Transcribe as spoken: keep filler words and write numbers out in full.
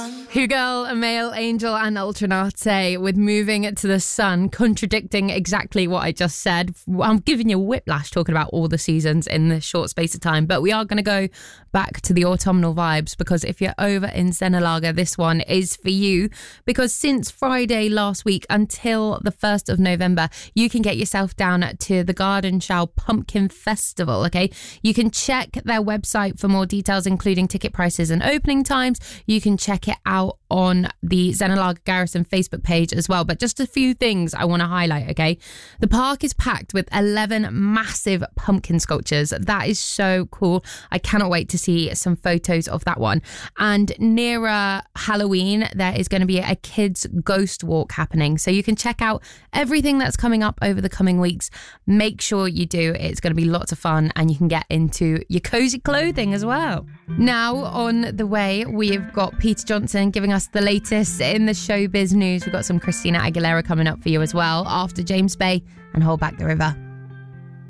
Hugel, Male Angel and Ultranate with Moving to the Sun, contradicting exactly what I just said. I'm giving you whiplash talking about all the seasons in this short space of time, but we are going to go back to the autumnal vibes, because if you're over in Zenalager, this one is for you, because since Friday last week until the first of November, you can get yourself down to the Garden Show Pumpkin Festival, okay? You can check their website for more details, including ticket prices and opening times. You can check it out on the Zenalager Garrison Facebook page as well. But just a few things I want to highlight, okay? The park is packed with eleven massive pumpkin sculptures. That is so cool. I cannot wait to see some photos of that one. And nearer Halloween, there is going to be a kids ghost walk happening. So you can check out everything that's coming up over the coming weeks. Make sure you do. It's going to be lots of fun, and you can get into your cozy clothing as well. Now, on the way, we've got Peter Johnson giving us the latest in the showbiz news. We've got some Christina Aguilera coming up for you as well after James Bay and Hold Back the River.